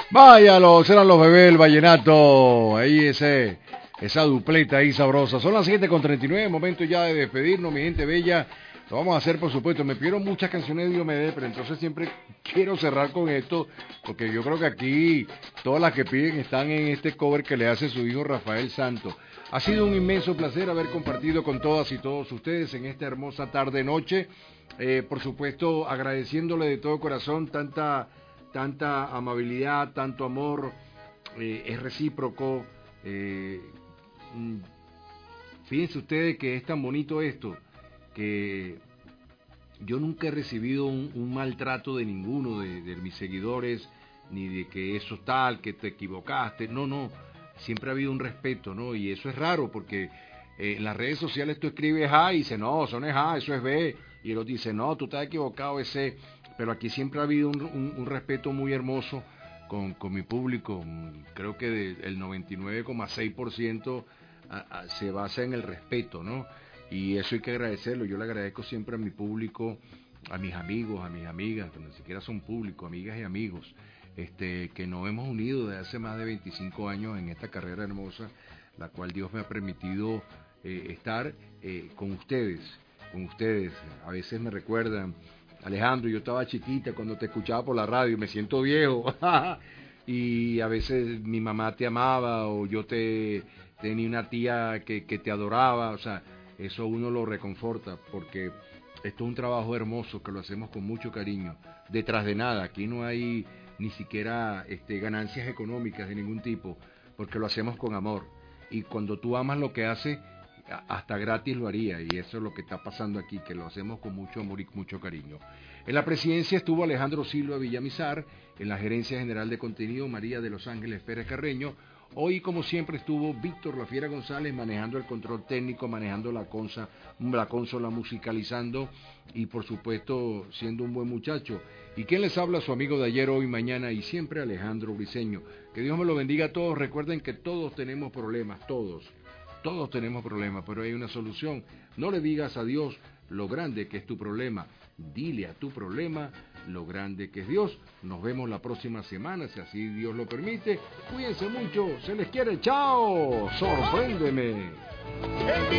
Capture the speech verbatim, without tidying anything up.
Vaya, los, eran los bebés, el vallenato. Ahí ese, esa dupleta ahí sabrosa. Son las siete con treinta y nueve, momento ya de despedirnos, mi gente bella. Lo vamos a hacer, por supuesto. Me pidieron muchas canciones de Diomedes, pero entonces siempre quiero cerrar con esto, porque yo creo que aquí todas las que piden están en este cover que le hace su hijo Rafael Santos. Ha sido un inmenso placer haber compartido con todas y todos ustedes en esta hermosa tarde-noche. Eh, por supuesto, agradeciéndole de todo corazón tanta, tanta amabilidad, tanto amor. Eh, es recíproco. Eh, fíjense ustedes que es tan bonito esto, que yo nunca he recibido un, un maltrato de ninguno de, de mis seguidores, ni de que eso es tal, que te equivocaste, no, no, siempre ha habido un respeto, ¿no? Y eso es raro porque eh, en las redes sociales tú escribes A y dice, no, eso no es A, eso es B, y el otro dice, no, tú estás equivocado, es C, pero aquí siempre ha habido un, un, un respeto muy hermoso con, con mi público, creo que de, el noventa y nueve coma seis por ciento a, a, se basa en el respeto, ¿no? Y eso hay que agradecerlo. Yo le agradezco siempre a mi público, a mis amigos, a mis amigas, que ni siquiera son públicos, amigas y amigos, este, que nos hemos unido desde hace más de veinticinco años en esta carrera hermosa, la cual Dios me ha permitido eh, estar eh, con ustedes, con ustedes. A veces me recuerdan, Alejandro, yo estaba chiquita cuando te escuchaba por la radio, me siento viejo. Y a veces mi mamá te amaba o yo te tenía una tía que, que te adoraba, o sea, eso uno lo reconforta porque esto es un trabajo hermoso que lo hacemos con mucho cariño, detrás de nada, aquí no hay ni siquiera este, ganancias económicas de ningún tipo, porque lo hacemos con amor, y cuando tú amas lo que haces, hasta gratis lo haría, y eso es lo que está pasando aquí, que lo hacemos con mucho amor y mucho cariño. En la presidencia estuvo Alejandro Silva Villamizar, en la gerencia general de contenido María de los Ángeles Pérez Carreño. Hoy, como siempre, estuvo Víctor La Fiera González manejando el control técnico, manejando la, consa, la consola, musicalizando y, por supuesto, siendo un buen muchacho. ¿Y quién les habla? Su amigo de ayer, hoy, mañana y siempre, Alejandro Briceño. Que Dios me lo bendiga a todos. Recuerden que todos tenemos problemas, todos. Todos tenemos problemas, pero hay una solución. No le digas a Dios lo grande que es tu problema. Dile a tu problema lo grande que es Dios. Nos vemos la próxima semana, si así Dios lo permite. Cuídense mucho, se les quiere, chao. Sorpréndeme.